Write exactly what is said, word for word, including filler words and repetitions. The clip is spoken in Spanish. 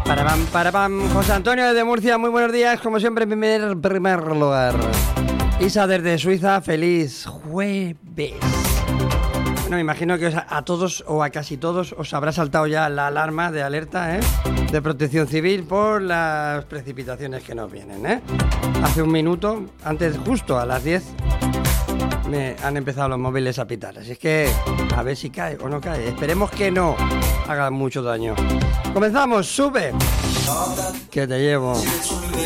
Para pam, para pam. José Antonio desde Murcia, muy buenos días, como siempre en primer, primer lugar. Isa desde Suiza, feliz jueves. Bueno, me imagino que os, a todos o a casi todos os habrá saltado ya la alarma de alerta, ¿eh? De protección civil por las precipitaciones que nos vienen, ¿eh? Hace un minuto, antes justo a las diez, me han empezado los móviles a pitar. Así es que a ver si cae o no cae. Esperemos que no haga mucho daño. Comenzamos, sube. Que te llevo.